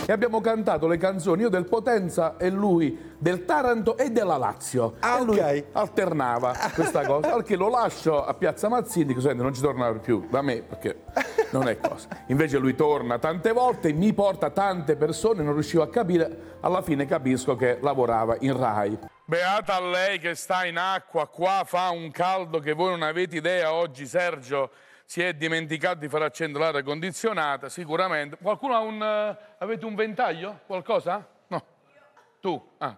e abbiamo cantato le canzoni, io del Potenza e lui del Taranto e della Lazio. Ah, e lui ok. alternava questa cosa, perché lo lascio a Piazza Mazzini, dico, senti, non ci torna più da me, perché non è cosa. Invece lui torna tante volte, mi porta tante persone, non riuscivo a capire, alla fine capisco che lavorava in Rai. Beata a lei che sta in acqua, qua fa un caldo che voi non avete idea. Oggi Sergio si è dimenticato di far accendere l'aria condizionata, sicuramente. Qualcuno ha avete un ventaglio? Qualcosa? No. Tu? Ah.